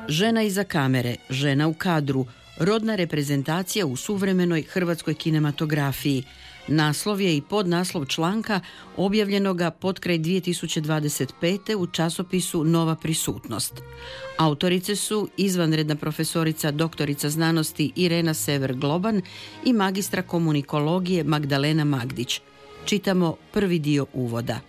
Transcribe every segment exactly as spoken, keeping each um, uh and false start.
Žena iza kamere, žena u kadru, rodna reprezentacija u suvremenoj hrvatskoj kinematografiji. Naslov je i podnaslov članka objavljenoga potkraj dvije tisuće dvadeset pete. u časopisu Nova prisutnost. Autorice su izvanredna profesorica doktorica znanosti Irena Sever-Globan i magistra komunikologije Magdalena Magdić. Čitamo prvi dio uvoda.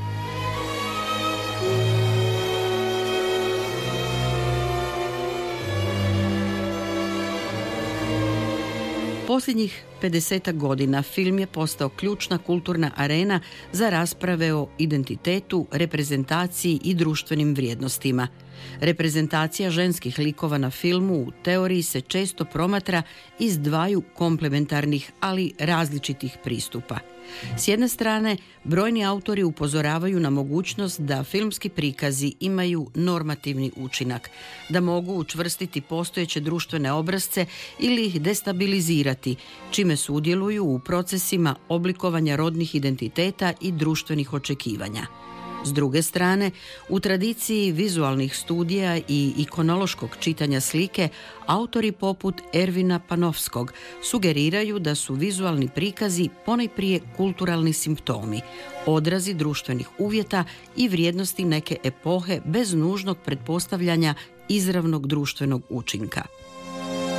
Posljednjih pedesetak godina film je postao ključna kulturna arena za rasprave o identitetu, reprezentaciji i društvenim vrijednostima. Reprezentacija ženskih likova na filmu u teoriji se često promatra iz dvaju komplementarnih, ali različitih pristupa. S jedne strane, brojni autori upozoravaju na mogućnost da filmski prikazi imaju normativni učinak, da mogu učvrstiti postojeće društvene obrasce ili ih destabilizirati, čime sudjeluju u procesima oblikovanja rodnih identiteta i društvenih očekivanja. S druge strane, u tradiciji vizualnih studija i ikonološkog čitanja slike, autori poput Ervina Panofskog sugeriraju da su vizualni prikazi ponajprije kulturalni simptomi, odrazi društvenih uvjeta i vrijednosti neke epohe bez nužnog pretpostavljanja izravnog društvenog učinka.